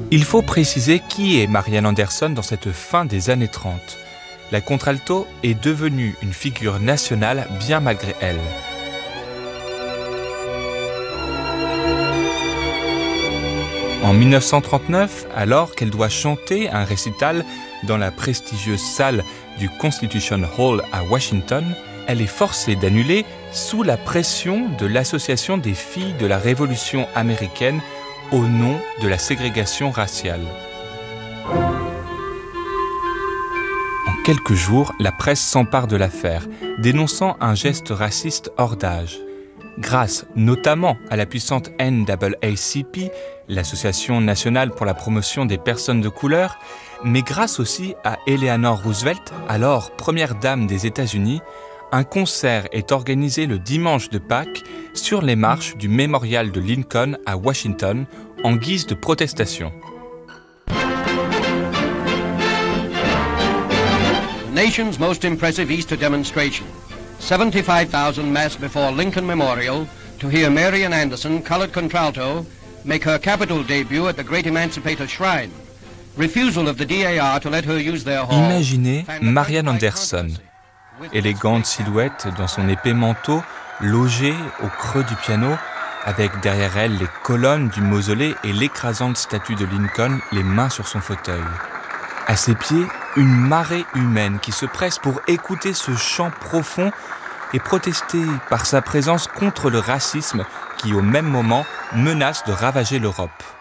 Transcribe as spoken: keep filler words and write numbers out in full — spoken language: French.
Il faut préciser qui est Marian Anderson dans cette fin des années trente. La contralto est devenue une figure nationale bien malgré elle. En dix-neuf cent trente-neuf, alors qu'elle doit chanter un récital dans la prestigieuse salle du Constitution Hall à Washington, elle est forcée d'annuler sous la pression de l'Association des filles de la Révolution américaine au nom de la ségrégation raciale. En quelques jours, la presse s'empare de l'affaire, dénonçant un geste raciste hors d'âge. Grâce notamment à la puissante N double A C P, l'Association nationale pour la promotion des personnes de couleur, mais grâce aussi à Eleanor Roosevelt, alors première dame des États-Unis, un concert est organisé le dimanche de Pâques sur les marches du mémorial de Lincoln à Washington en guise de protestation. The nation's most impressive Easter demonstration. seventy-five thousand massed before Lincoln Memorial to hear Marian Anderson, colored contralto, make her capital debut at the Great Emancipator Shrine. Refusal of the D A R to let her use their hall. Imaginez Marian Anderson, élégante silhouette dans son épais manteau, logée au creux du piano, avec derrière elle les colonnes du mausolée et l'écrasante statue de Lincoln, les mains sur son fauteuil. À ses pieds, une marée humaine qui se presse pour écouter ce chant profond et protester par sa présence contre le racisme qui, au même moment, menace de ravager l'Europe.